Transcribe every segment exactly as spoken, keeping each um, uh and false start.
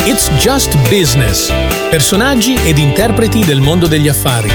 It's Just Business. Personaggi ed interpreti del mondo degli affari.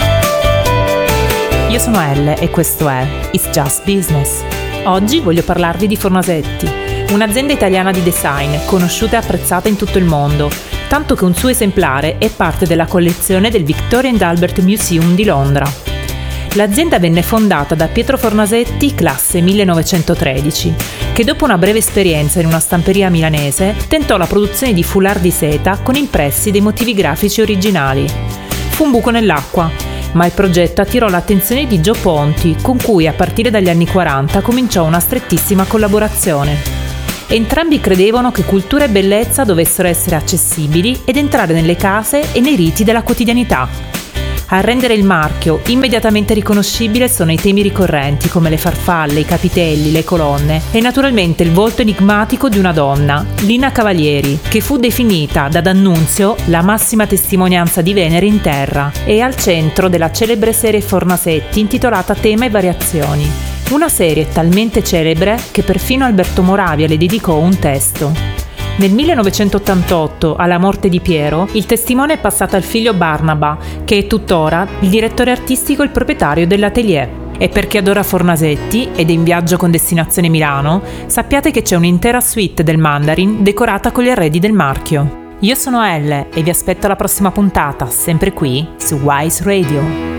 Io sono Elle e questo è It's Just Business. Oggi voglio parlarvi di Fornasetti, un'azienda italiana di design conosciuta e apprezzata in tutto il mondo, tanto che un suo esemplare è parte della collezione del Victoria and Albert Museum di Londra. L'azienda venne fondata da Pietro Fornasetti, classe millenovecentotredici, che dopo una breve esperienza in una stamperia milanese tentò la produzione di foulard di seta con impressi dei motivi grafici originali. Fu un buco nell'acqua, ma il progetto attirò l'attenzione di Gio Ponti, con cui a partire dagli anni quaranta cominciò una strettissima collaborazione. Entrambi credevano che cultura e bellezza dovessero essere accessibili ed entrare nelle case e nei riti della quotidianità. A rendere il marchio immediatamente riconoscibile sono i temi ricorrenti come le farfalle, i capitelli, le colonne e naturalmente il volto enigmatico di una donna, Lina Cavalieri, che fu definita da D'Annunzio la massima testimonianza di Venere in terra e al centro della celebre serie Fornasetti intitolata Tema e Variazioni. Una serie talmente celebre che perfino Alberto Moravia le dedicò un testo. Nel millenovecentottantotto, alla morte di Piero, il testimone è passato al figlio Barnaba, che è tuttora il direttore artistico e il proprietario dell'atelier. E per chi adora Fornasetti ed è in viaggio con destinazione Milano, sappiate che c'è un'intera suite del Mandarin decorata con gli arredi del marchio. Io sono Elle e vi aspetto alla prossima puntata, sempre qui su Wise Radio.